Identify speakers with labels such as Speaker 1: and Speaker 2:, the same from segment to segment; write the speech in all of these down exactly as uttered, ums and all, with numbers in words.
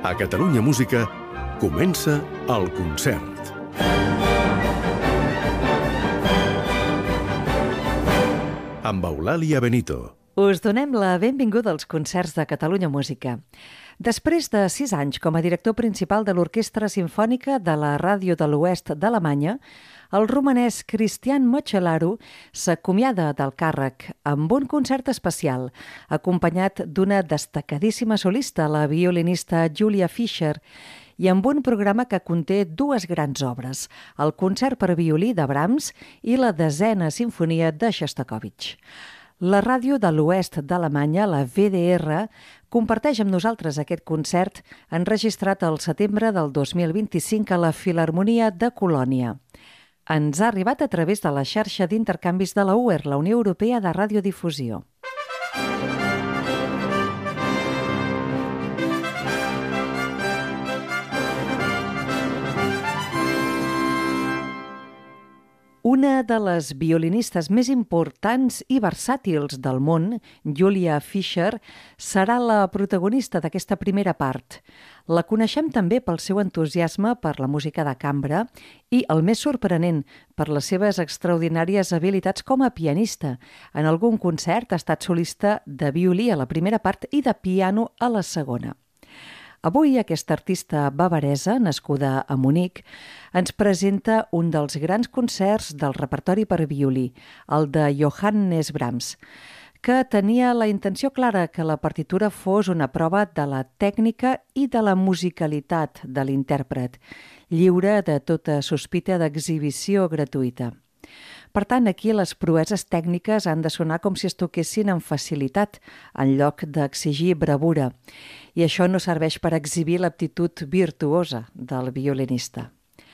Speaker 1: A Catalunya Música comença el concert. Amb Eulàlia Benito.
Speaker 2: Us donem la benvinguda als concerts de Catalunya Música. Després de sis anys com a director principal de l'Orquestra Simfònica de la Ràdio de l'Oest d'Alemanya, el romanès Cristian Mochelaru s'acomiada del càrrec amb un concert especial, acompanyat d'una destacadíssima solista, la violinista Julia Fischer, i amb un programa que conté dues grans obres, el concert per violí de Brahms i la desena sinfonia de Shostakovich. La Ràdio de l'Oest d'Alemanya, la V D R, comparteix amb nosaltres aquest concert enregistrat al setembre del dos mil vint-i-cinc a la Filharmonia de Colònia. Ens ha arribat a través de la xarxa d'intercanvis de la U E R, la Unió Europea de Radiodifusió. Una de les violinistes més importants i versàtils del món, Julia Fischer, serà la protagonista d'aquesta primera part. La coneixem també pel seu entusiasme per la música de cambra i, el més sorprenent, per les seves extraordinàries habilitats com a pianista. En algun concert ha estat solista de violí a la primera part i de piano a la segona. Avui aquesta artista bavaresa, nascuda a Munic, ens presenta un dels grans concerts del repertori per violí, el de Johannes Brahms, que tenia la intenció clara que la partitura fos una prova de la tècnica i de la musicalitat de l'intèrpret, lliure de tota sospita d'exhibició gratuïta. Per tant, aquí les proeses tècniques han de sonar com si es toquessin amb facilitat, en lloc d'exigir bravura. I això no serveix per exhibir l'aptitud virtuosa del violinista.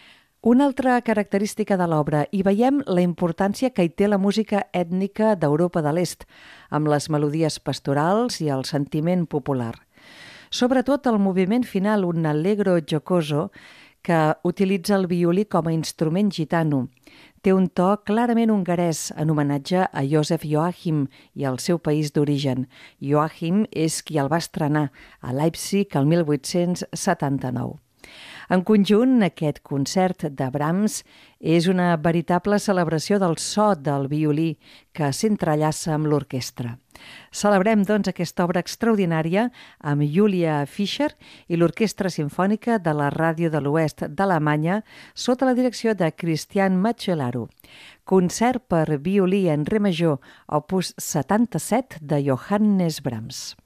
Speaker 2: Una altra característica de l'obra, hi veiem la importància que hi té la música ètnica d'Europa de l'Est, amb les melodies pastorals i el sentiment popular. Sobretot el moviment final, un allegro giocoso, que utilitza el violí com a instrument gitano. Té un to clarament hongarès en homenatge a Joseph Joachim i al seu país d'origen. Joachim és qui el va estrenar a Leipzig el mil vuit-cents setanta-nou. En conjunt, aquest concert de Brahms és una veritable celebració del so del violí que s'entrellaça amb l'orquestra. Celebrem, doncs, aquesta obra extraordinària amb Julia Fischer i l'Orquestra Simfònica de la Ràdio de l'Oest d'Alemanya sota la direcció de Cristian Mochelaru. Concert per violí en re major, opus setanta-set de Johannes Brahms.